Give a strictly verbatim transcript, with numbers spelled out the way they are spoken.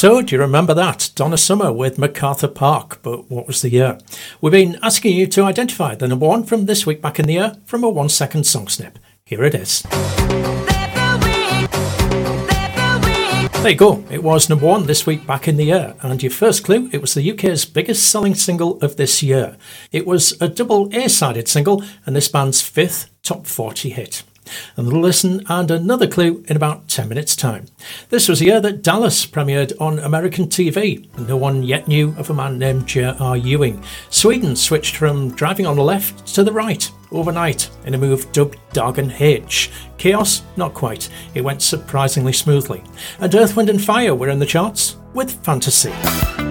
So, do you remember that? Donna Summer with MacArthur Park, but what was the year? We've been asking you to identify the number one from this week back in the year from a one second song snip. Here it is. There you go, it was number one this week back in the year, and your first clue, it was the U K's biggest selling single of this year. It was a double A-sided single and this band's fifth top forty hit. Another listen and another clue in about ten minutes time. This was the year that Dallas premiered on American T V, and no one yet knew of a man named J R Ewing. Sweden switched from driving on the left to the right overnight in a move dubbed Dagen H. Chaos? Not quite. It went surprisingly smoothly. And Earth, Wind and Fire were in the charts with Fantasy.